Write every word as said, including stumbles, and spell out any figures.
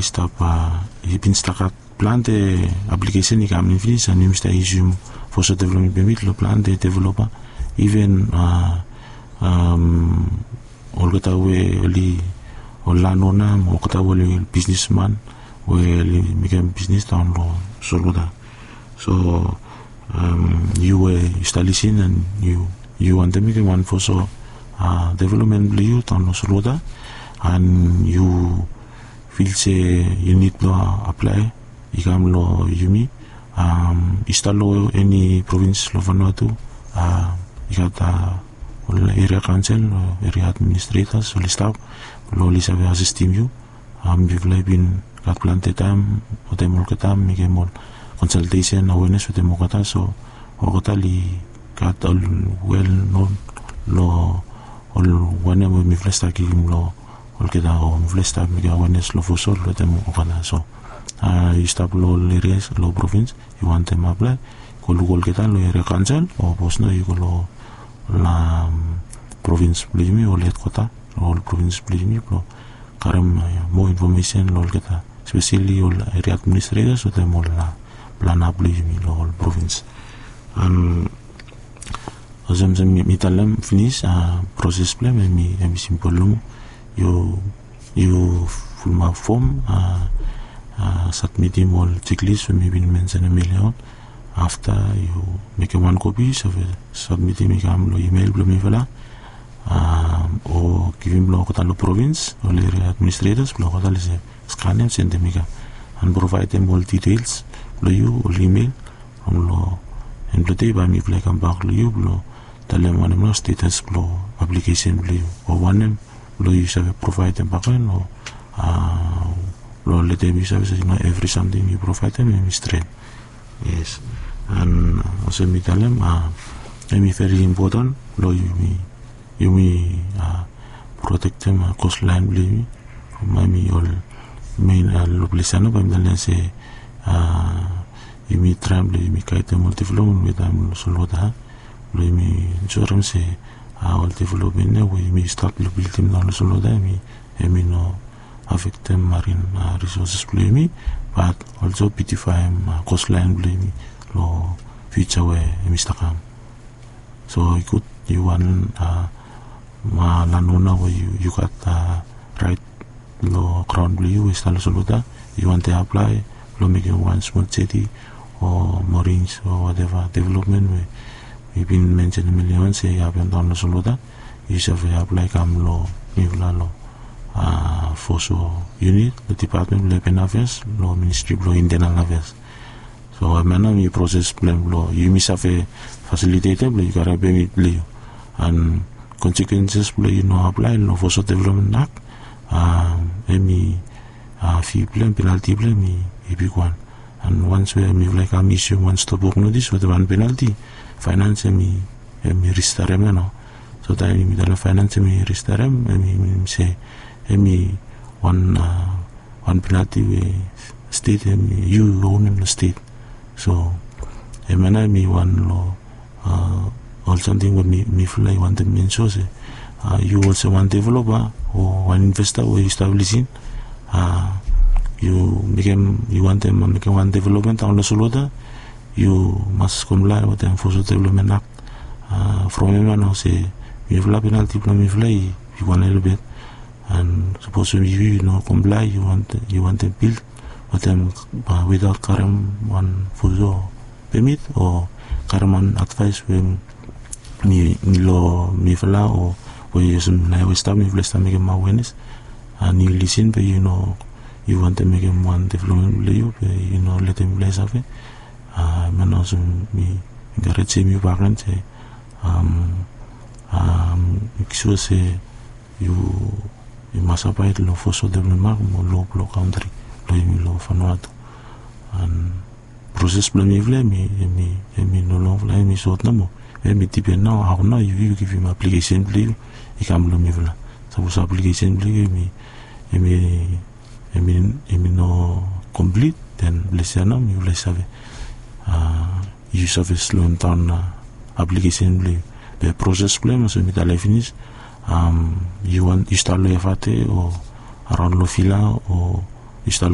stop ipinstakat plan de application i kam finis and mi sta isum for so development permit lo plan de developer even uh, um olgata we oli olanona mo kata we businessman we mikam business down lo solgoda so um you were establishing and you you want to make one for so uh, development blue down lo solgoda and you feel say you need to apply ikam lo yumi um istalo any province lo Vanuatu uh ikata area council area administrators or staff lo lisa ve assistim you um we've been got planted time hotemol katam migemol consultation awareness hotemol kata so ogota li got all well known lo all one of mi flesta ki lo all keda o mi flesta mi awareness lo fosol lo temo kata so uh you stop lo areas lo province you want them apply ko lo keta lo area council o posno you lo la province blimi o let kota all province blimi lo karam more information lo keta especially all area administrators so them all la plan up blimi lo all province and azam zam mitalam finish uh, process plan mi mi simple lo you you full ma form uh, uh, submit him all checklist for maybe mention a million after you make a one copy so submit him lo email lo mi fala um, or give him lo kota lo province or area administrators lo kota le scan and send them and provide them all details lo you or email um, lo and lo te ba mi play come back lo you lo tell them one lo status lo application lo you or one them lo you have provide them back lo uh, lo let them you have you know every something you provide them and straight yes and also me tell them uh me very important lo you me you me uh, protect them uh, coastline believe me me all main uh, lo plisano ba me say uh you me tramble me kaite multiflow with am solo da lo me joram se uh, all development we me start lo building na solo da me me no affect them marine uh, resources believe me but also beautify uh, coastline believe me lo future we mistakam so you could you want uh, ma lanona where you you got uh, right lo crown blue is talo soluta you want to apply lo make one small city or marines or whatever development we we've been mentioned a million say happen down lo soluta you should apply kam lo nivla lo uh, for so unit the department lo affairs lo ministry lo internal affairs so maintenant mi process plan lo you mi sa fe facilitated lo you gotta be with and consequences lo you know apply lo for so development act uh emi uh fee plan penalty plan mi a big one and once we mi like a mission one stop work notice with one penalty finance mi mi restore no so that mi dalla finance mi restore mi mi say emi one uh, one penalty we state emi you own the state so emana mi one lo uh, or something with me me fly want to mention say uh, you also want developer or one investor or establishing uh, you became you want them make one development on the soluta you must comply with them for the development act uh, from emana say you have penalty from me fly you want a little bit and suppose you you know comply you want you want to build with them uh, without current one full permit or current advice when me lo me fala or we some na we start me flesta make my awareness and you listen but you know you want to make him one development you you know let him bless of it uh man also me encourage me back and say um um so say you you must apply lo for so development mo lo lo country lo mi lo Vanuatu and process plan mi vle mi mi mi no lo vle mi sot na mo mi tipe na how na you you give him application please I kam lo mi vle so was application please mi mi mi mi no complete then lesana mi vle save uh you save slow down application please the process plan so mi ta la finish um you want install lo fate or around lo fila or install